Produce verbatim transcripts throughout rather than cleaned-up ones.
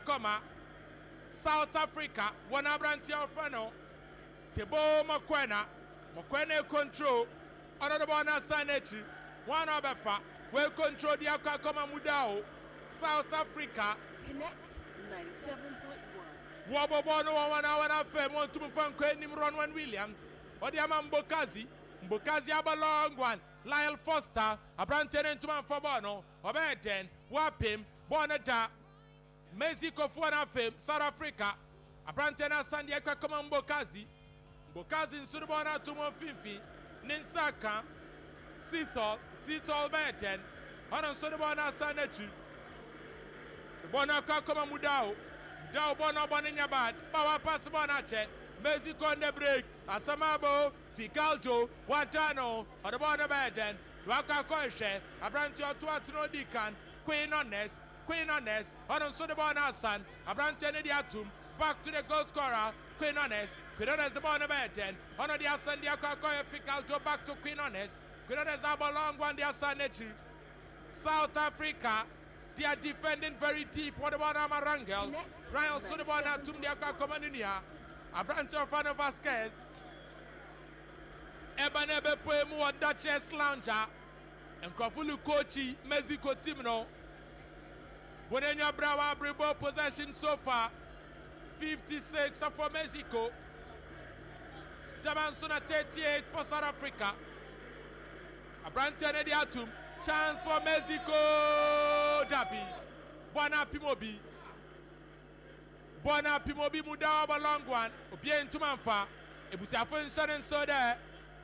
Kakoma, South Africa, one abranti of Frano, Tebo Mokwena, Mokwena control, another one as Sanechi, one Abefa, will control the Kakoma Mudao, South Africa. Connect ninety-seven point one. Wabobono one hour and a fame, one to Mufan Kwenim Ronwan Williams, or the Amam Bokazi, Bokazi Abalong one, Lyle Foster, a Branton and Tuman Fabono, Obeden, Wapim, Bonata, Mexico Fuana Fame, South Africa, a Branton and San Diego Common Bokazi, Bokazi in Sudabona Tumo Fifi, Ninsaka, Sithol, Sithol Beten, Honan Sudabona Sanachi, Bonaka Common Mudao. Dao bono boninya bad, bawa pass bonache, Mexico on the break, Asamabo, Ficalto, Watano, or the border beden, Waka Koishe, Abrantio Tuatino Dican, Queen Honest, Queen Honest, on Sudabona San, Abrantene Diatum, back to the goal scorer, Queen Honest, Queen Honest the border beden, on the Asan Diakoya Ficalto back to Queen Honest, Queen Honest Abalong one the Asanechi, South Africa. They are defending very deep. What about Amarangel? Ryan Sudabona Tumdiaka Comaninia. Abrancho Fano Vasquez. Ebanebe Poemu Duchess Lounger. And Kofulu Kochi, Mexico Timno. Bonenya Brawa Bribo possession so far. fifty-six for Mexico. Jamansuna thirty-eight for South Africa. Abrancho Nediatum. Chance for Mexico, Dabi. Bona Pimobi. Bona Pimobi Mudawa Balong one. Obien Tumanfa. Ebusiafon Shannon so there.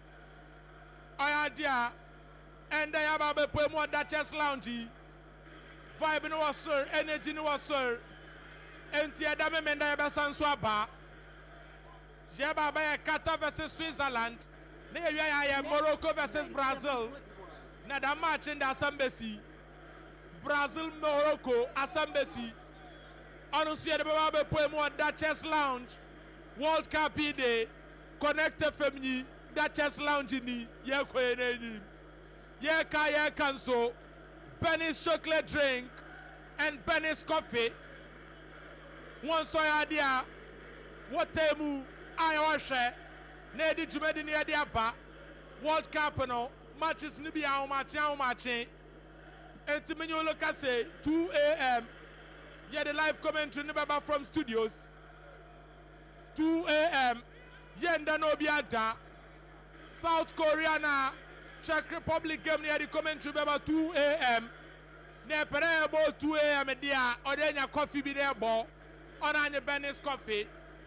Oyadia. And the Yababe Poemo Duchess Lounge. Vibe no sir. Energy no sir. Enti Adame Menda Yabasan Swaba. Jababa Qatar versus Switzerland. Neya Morocco versus Brazil. Now the match in the Assembly, Brazil, Morocco, Assembly. Honestly, the Babe Poemo Duchess Lounge, World Cup Day, Connect Family, Duchess Lounge ni, Yeko Eneni, Yeka Yekanso, Benny's chocolate drink, and Benny's coffee. One soy idea, what temu, I wash, Nedi Jumedi Niadiaba, World Cup no. Matches ni bi a match a match enti menyo look at say two A M yeah the live commentary ni baba from studios two A M yeah nda no bi ada South Korea na Czech Republic game ni the commentary baba two A M na pere ebo two A M dia odenya coffee bi there bo ona anye Benny's coffee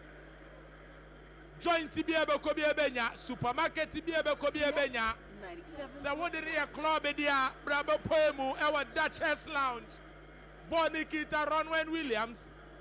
joint bi ebe ko bi ebenya supermarket bi ebe ko bi ebenya. So what did a club idea? Bravo Poemu, our Duchess Lounge. Bonnie Kita Ronwen Williams.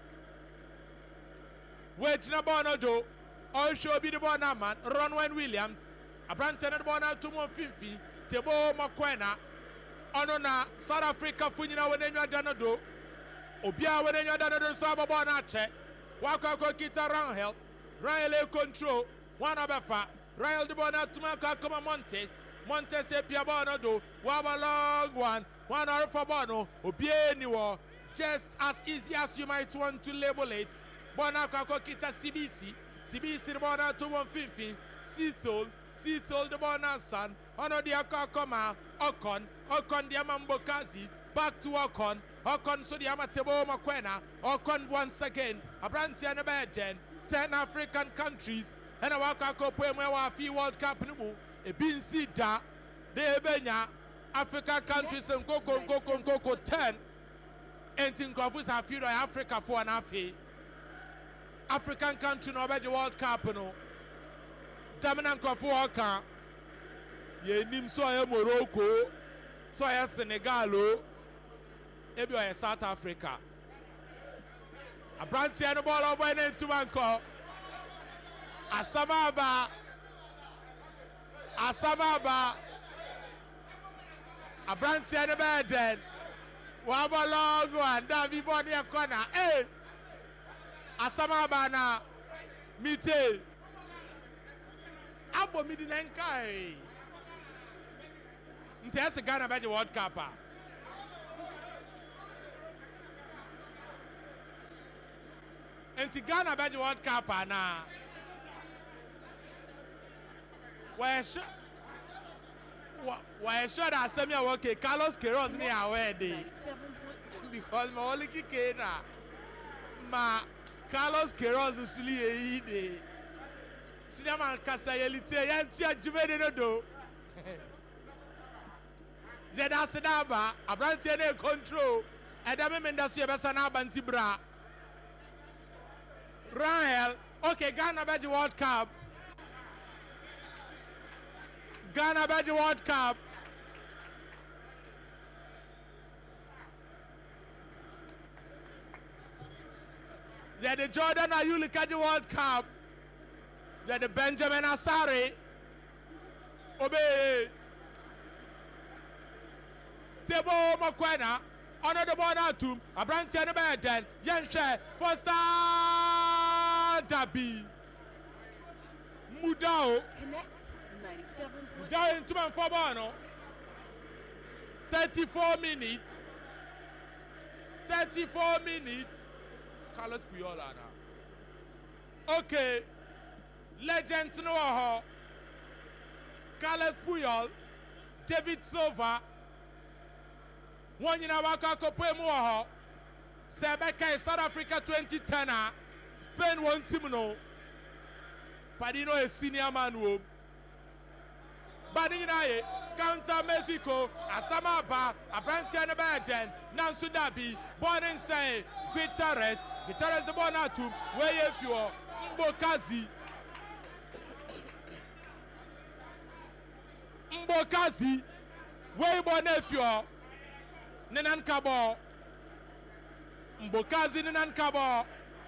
Wedge Nabono, all show be the Bonaman, Ronwen Williams. A branch and Bona Tumo Fifi, Tebo Mokwena. Onona, South Africa Funina when you are done do. Obia when you are done do Saba Bonache. Waka Kita Rangel. Ryle control. One abefa. Ryle de Bona Tumaka Koma Montes. Montes Piabono do Waba long one, one hour for Bono, Obieniwo, just as easy as you might want to label it. Bonaka Kita C B C, C B C Bona to one fifty, Sithol, Sithol the Bona son, Ono the Akakoma, Okon, Okon the Amambokazi, back to Okon, Okon so the Amatebo Makwena, Okon once again, a branch and a bed, ten African countries, and a Wakako Pemwa Fi World Cup Numu. A bin sida de benya Africa countries and Coco Coco Coco ten and think of us have few Africa for an afi African country no the World Cup no Dominant of Walker ye nim so ya Morocco so ya Senegal ebi o South Africa a branch and ball of when to Banco Asamaba Asamaba a branch and a bed Waba long one Davi Body a corner eh Asamaba na Mite Abo Midinenkai Ntese Ghana Beji World Cup Enti Ghana Beji World Cup ana. Where sure where sure that Samia okay Carlos Queiroz ni aware dey. Because my only kike na ma Carlos Queiroz usuli eyi dey. Sinama kasa yelite yantia jumede no do. Jeda sedaba abrantie na control. Edame mendasu yebesa na abanti bra. Rahel, okay, Ghana Beji World Cup. Ghana Beji World Cup. Yeah, the Jordan Ayuli Kaji World Cup. Yeah, the Benjamin Asare. Obey. Tebo Makwena. Honor the ball out to a branch and a bad ten. Yenshe, Foster Dabi. Mudao. Connect ninety-seven point one. Mudao into man for Bono. thirty-four minutes. thirty-four minutes. Carlos Puyol now. Okay. Legends no ho. Carlos Puyol. David Silva. One in our Kakope Moho, Sebeka South Africa twenty ten, Spain one team no. Padino a senior man womb. Badinaye, counter Mexico, Asama Ba, Abrantian Baden, Nansu Dabi, born in Say, Guitares, Guitares the Bonatum, where if you are Mbokazi. Mbokazi, where born if you are. Nenan Kabo Mbokazi Nenan Kabo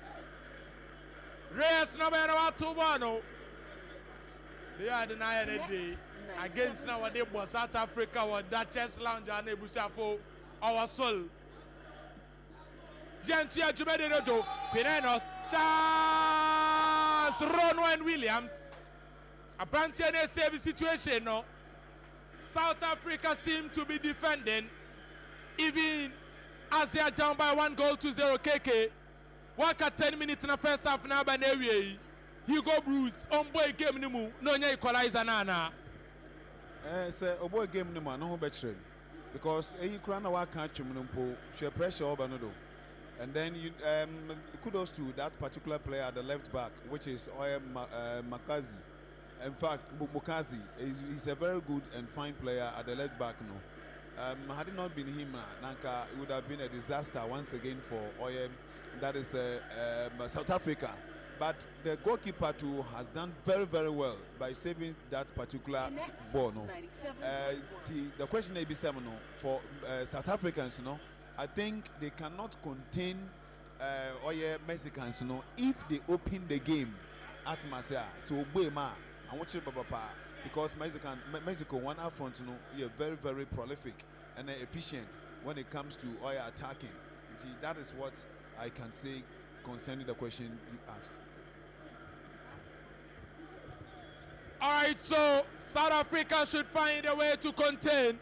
Reyes number two one. They are denying a day against now they was South Africa or Duchess Lounge and Ebusafo our soul. Gentia Jumedino Pirenos Charles Ronwen Williams a Brantian save situation no. South Africa seem to be defending. Even as they are down by one goal to zero, K K. Work at ten minutes in the first half now by Newe. Hugo Bruce, on boy game nimu, no nya equalizer nana. Eh, say, oh boy game nimu, no better. Because eh, you can't work catch him numpo, share pressure over no do. And then you, um, kudos to that particular player at the left back, which is Oya uh, Makazi. In fact, Mukazi is he's a very good and fine player at the left back no. Um, had it not been him, Nanka, it would have been a disaster once again for O M, that is uh, um, South Africa. But the goalkeeper too has done very, very well by saving that particular Connect ball. No? Uh, the, the question may be seven, no? For uh, South Africans, you know, I think they cannot contain uh, O M Mexicans, you know, if they open the game at Marseille. So, Boema, I want you to because Mexican, Mexico, one up front, you know, you're very, very prolific and efficient when it comes to oil attacking. That is what I can say concerning the question you asked. All right, so South Africa should find a way to contain.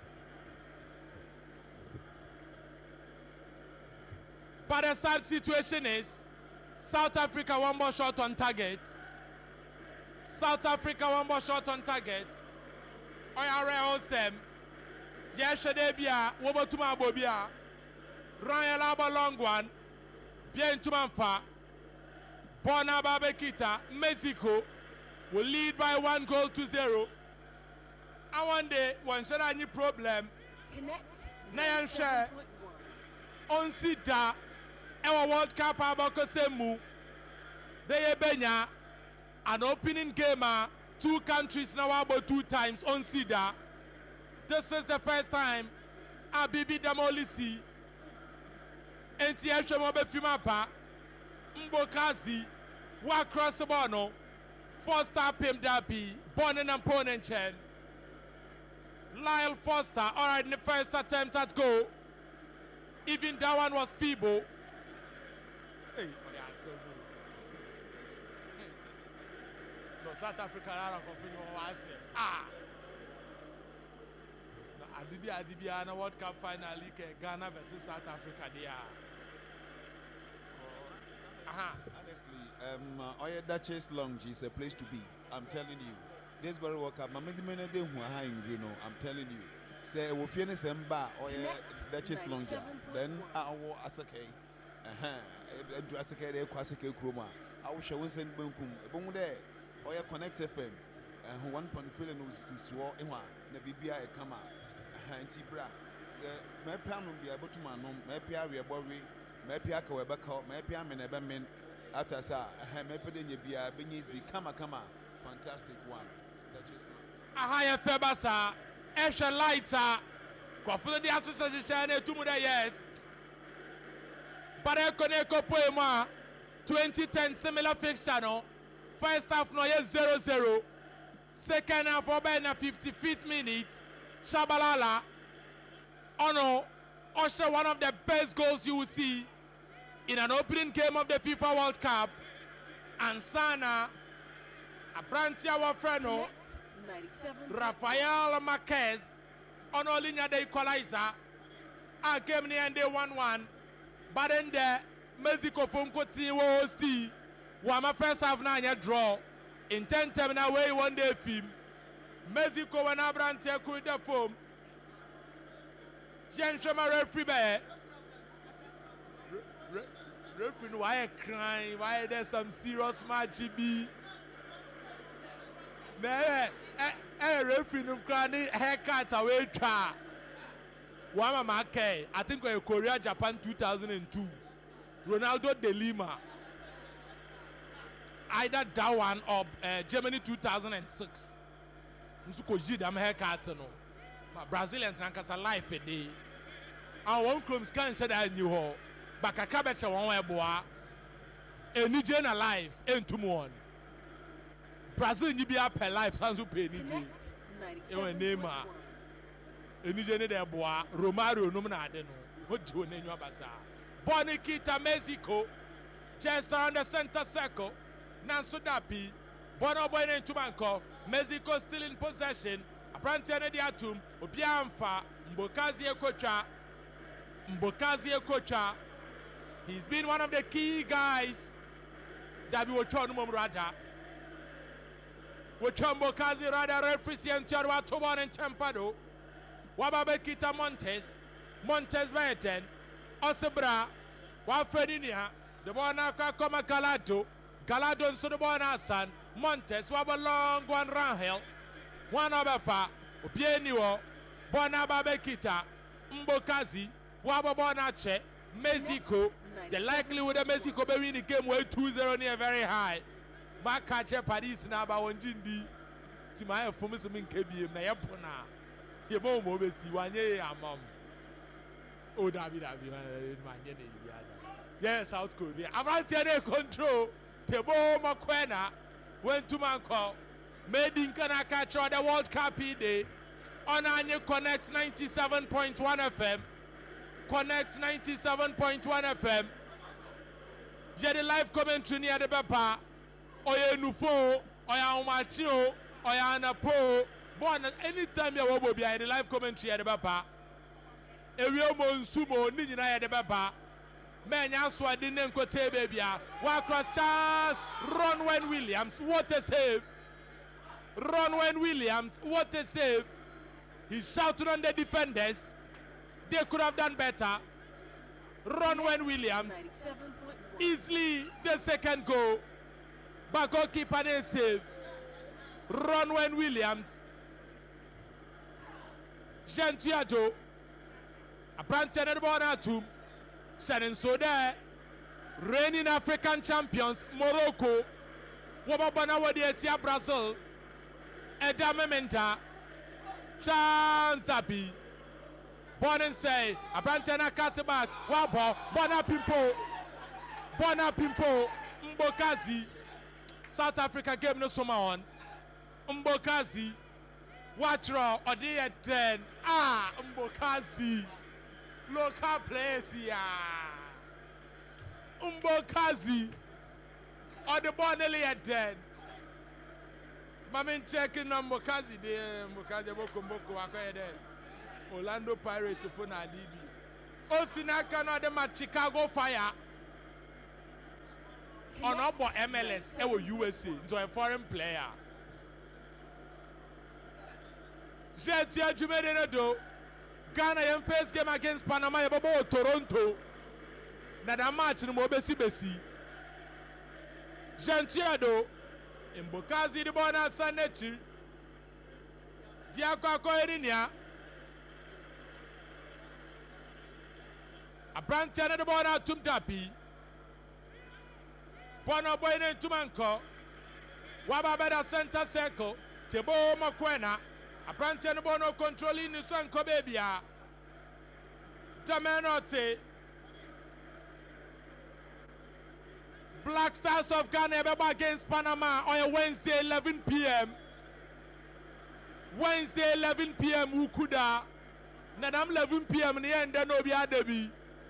But the sad situation is South Africa one more shot on target. South Africa one more shot on target. Oyare Osem. Yeshadebia, Wobotuma Bobia. Royal Aba long one. Bien Tumanfa. Bona Babekita, Mexico will lead by one goal to zero. I one day, one should any problem. Connect Nayan share. On Sita, our World Cup Abako Semu. They benya. An opening game, uh, two countries now about two times on Sida. This is the first time Abibi Damolisi and Tiashomobe Fimapa Mbokazi wa cross the bono Foster Pim Dabi Bonin and Ponenchen Lyle Foster alright in the first attempt at goal. Even that one was feeble. Hey, yeah, so good. No, South Africa are not confident. Ah. Adibi Adibi na World Cup final league Ghana versus South Africa there. Aha. honestly, um, uh, Oya Duchess Lounge is a place to be. I'm telling you. This very World Cup, I'm telling you. Say, we finish them bar Oya Duchess Lounge. Then I will Asake. Uh-huh. Asake, they Kwasake Kroma. I will show send Bunkum. Bung there. Oya Connect F M. And one point feeling was swore in one. Nabibia Kama. Antibra. Say, my plan will be able to man, my Pia Bory. Maybe I can wear back out, maybe I'm in a man at us. I have maybe in your beer, being easy. Come on, come on. Fantastic one. That is a higher Febasa, Esha Lighter, Coffee the Association, two more years. But I connect Poema twenty ten similar fixture. No, first half no yes zero zero. Second half for about fifty-fifth minute. Shabalala. Oh no. Usher one of the best goals you will see in an opening game of the FIFA World Cup. And Sana, Abrantia Wafreno, Rafael Marquez, on Olinia the equalizer. A game near and they one one. But then the Mexico Funko team was the Wama first half nine draw. In ten terminal way one day film. Mexico and Abrantia could the foam. Gentlemen, referee, referee, why crying? Why there's some serious match? Be eh, eh, referee, no crying. Haircut away, try. Wama Make, I think we're Korea, Japan, two thousand two. Ronaldo de Lima, either that one or uh, Germany, two thousand six. Msuko jidam haircut no. Brazilians nankasa life a day. And one comes can say that new hall. But a cabbage one way boy. A new gen alive into one. Brazil you be up per life sans to pay anything. Your name are a new gen there boy. Romario no man I don't know. What do you name your bazaar? Boniquita Mexico. Just on the center circle. Nanso Dapi. Bono boy into Banco. Mexico still in possession. Abrantia Nediatum, Obiamfa, Mbokazi Ekocha, Mbokazi Ekocha. He's been one of the key guys that we were trying to Rada. We try Mbokazi Rada, referee and Charwa Toban and Tempado. Wababe Kita Montes, Montes Baeten, Osebra, Wafredinia, the Bonaka Koma Galado, Galado and Sodobona San, Montes, Wabalong, one Rahel. One obefa, Obieniwo, Bona Babekita, Mbokazi, Wababonache, Mexico. The likelihood of Mexico be win the game way two zero near very high. Makache Paris na ba wonjindi. Timaya fumus min kebi na yapona. Yebo mo be si wanye amam. O dabi dabi manye ne yada. Yes, South Korea. Abrantia control. Tebo Makwena went to Manko. Made in Kanaka the World Cup day on Anye Connect ninety-seven point one F M. Connect ninety-seven point one F M. J'ai the live commentary near the Papa. Oye Nufo, Oya Omachio, Oya Anapo. Bon, anytime you will be the live commentary at the Papa. Erio Monsumo, Nina at the Papa. Men Yaswa didn't go to baby. Walk across Charles, Ronwen Williams. What a save! Ronwen Williams, what a save. He shouted on the defenders. They could have done better. Ronwen Williams, easily the second goal. But goalkeeper didn't save. Ronwen Williams. Jean Tiato. A branch and a Bonatum. Shannon Soda. Reigning African champions, Morocco. Wababana Wadiatia, Brazil. Eda Mementa, Chance Dabi, Born and say, Abrantana Catback, Wabo, Bona Pimpo, Bona Pimpo, Mbokazi, South Africa game no summer on, Mbokazi, Watro, Odia ten, ah, Mbokazi, local place here, Mbokazi, or the Bonelli at ten. Mamin checking on Mbokazi there, Mbokazi Boko Boko Wakaya Orlando Pirates for na D B. Osinaka no dem at Chicago Fire. on about M L S or U S A into a foreign player. Jetia Jumedenado, Ghana in first game against Panama, Yabo, Toronto. Nada match no Mobesi Bessi. Gentiado in Bokazi the Bona Sanechi. Diako Koerinia. A branch and the Bona Tumtapi. Bono Boyne Tumanko. Wababeda center circle. Tebo Mokwena. A branch and the Bono controlling the Sanko Babia. Tamenote. Black Stars of Ghana against Panama on Wednesday eleven p m Wednesday eleven p m Ukuda. Nadam eleven p m ni ende no bi adebi.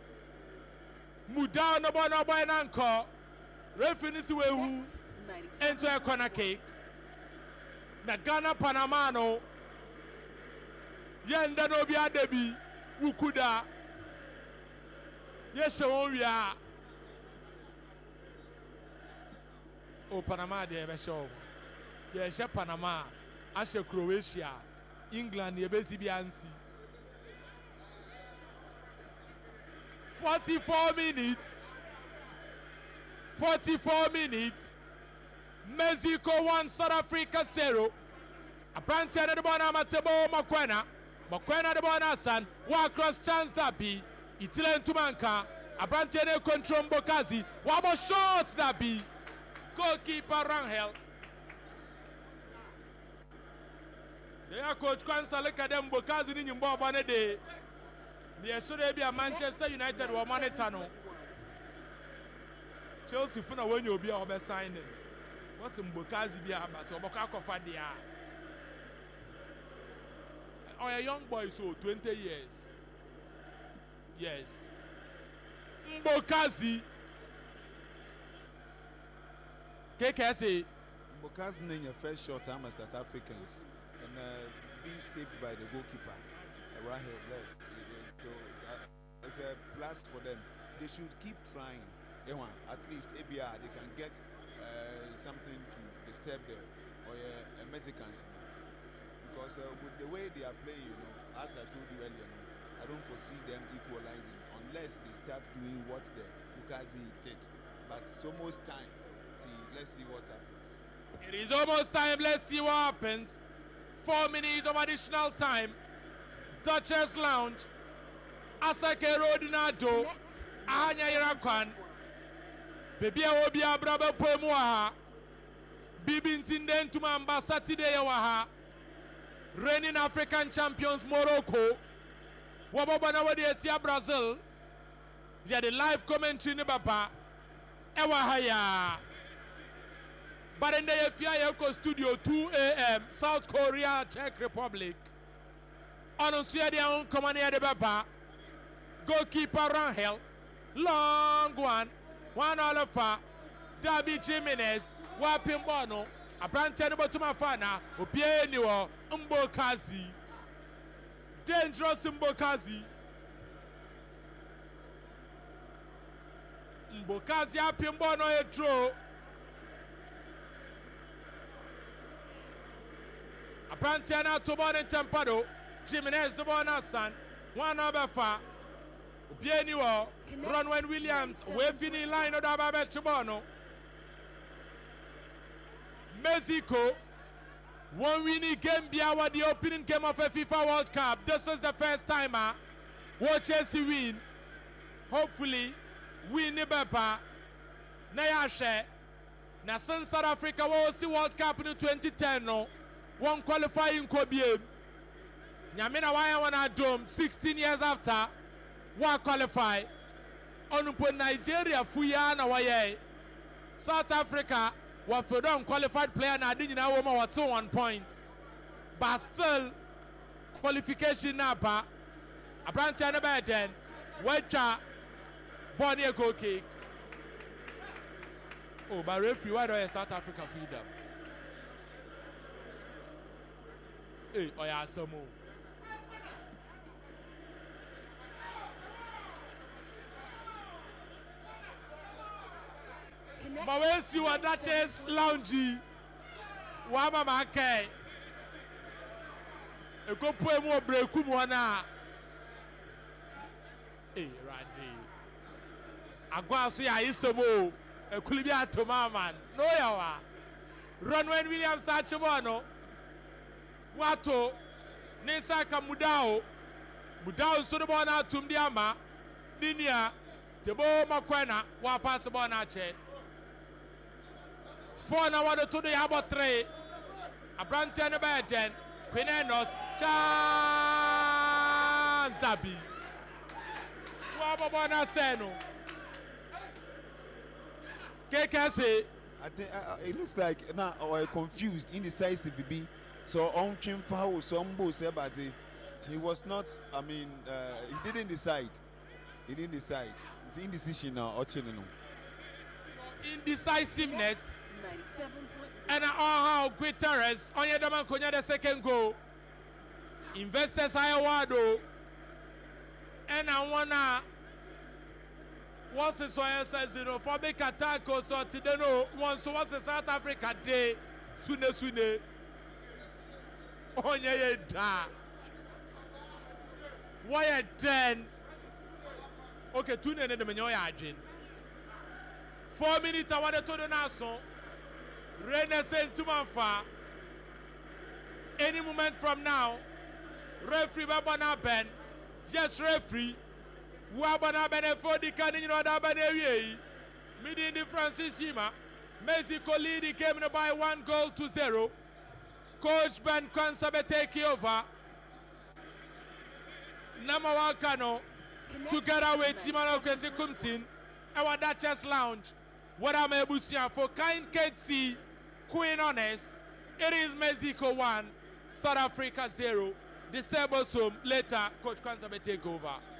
Muda no boy no boy nanko. Referee ni si wehu into a corner kick. Na Ghana Panama no. Yende no bi adebi. Ukuda. Yes won wi a. Oh, Panama, they have a show. Yes, Panama, Asha Croatia, England, the B C B N C. forty-four minutes. forty-four minutes. Mexico one, South Africa zero. A branch at the Bona Matebo Mokwena. Mokwena the Bona San. One cross chance that be. Italian Tumanka. A branch at the control Bokazi. One more shots that be. Goalkeeper Rangel. They are coach Kwanza look at them Bokazi in Yumbo Bonede. The Australia Manchester United were Manetano. Chelsea Funa when you'll be over signing. What's in Bokazi be a bass or Bokako Fadia? Or a young boy, so twenty years. Yes. Bokazi. K K S A. Bokazi name your first shot time as South Africans and uh, be saved by the goalkeeper. Rahel Lest. So uh, it's a plus for them. They should keep trying. At least A B R they can get uh, something to disturb the or uh, Mexicans. Because uh, with the way they are playing, you know, as I told you earlier, you know, I don't foresee them equalizing unless they start doing what the Bokazi did. But it's almost time. Let's see what happens. It is almost time. Let's see what happens. Four minutes of additional time. Duchess Lounge. Asake Rodinado. Ahanya Irakwan. Baby Obia Braba Poemua. Bibintinden to Mamba Saturday Yawaha. Reigning African champions Morocco. Wababana Wadiatia Brazil. Yeah, the live commentary in Baba. Ewahaya. But in the F I A studio, two A M, South Korea, Czech Republic. On the own commander de Baba. Goalkeeper Rangel. Long one. One Oliver. Dabi Jimenez. Wapim Bono. A branch to Mafana. Opieniwo. Mbokazi. Dangerous Mbokazi. Mbokazi apim Bono a draw. Brantana to Bonnet Tampado, Jimenez the Bonasan, one over far, Pieniwo, Ronwen Williams, waving in line of Ababe Chibono, Mexico, one winning game Biawa, the opening game of a FIFA World Cup. This is the first timer. Watch Chelsea win. Hopefully, win the Bepa. Nayashe. Now, since South Africa was the World Cup in twenty ten, no. One qualifying Kobie. Nyamina why wanna dome sixteen years after one qualify. Onupo Nigeria Fuyana waye. South Africa was for them qualified player na didn't know what one point. But still qualification napa. A branch and a bed Wedja Bonnie a goal kick. Oh, but referee, why do I South Africa freedom? Hey, oh yeah, some more. Mawesi wa Duchess Lounge. Wama make. Eko poe mu obreku mu na. Eh Randy. Agwa so ya isomo. Ekuli bi atoma man. No yawa. Ronwen Williams achebono. Wato Nisaka Mudao. Mudao so the ball na tumdi ama. Ninia Tebo Makwena wa pass the ball na che. Four na wado to the abo three. Abrante ne ba ten. Quenenos chance dabi. Wa baba na seno. K K C. I think uh, it looks like now uh, confused, indecisive. Be so on Chim Fowl, some boy said, but he, he was not. I mean, uh, he didn't decide. He didn't decide. It's indecision now. Or chilling. Indecisiveness. ninety-seven point one. And how great terrors on your demand konya the second goal. Investors Iowado. And I wanna. What's the soil says, you know, for big attack or so today, no one. So what's the South Africa day? Sune sune. Oh, yeah, yeah, why a ten? Okay, two and the Menyoya Ajin. Four minutes, I want to do the Nason. Rene sent to Manfa. Any moment from now, referee Babana Ben, just referee. Wabana Benefodi Canin or Dabanewi, meeting the Francis Yima. Mexico leading came by one goal to zero. Coach Ben Kwansabe take over. Namawakano together with Simano Kwesikumsin, our Duchess Lounge. What am I for kind K T Queen Honest? It is Mexico one, South Africa zero. The Sebosum later, Coach Kwansabe take over.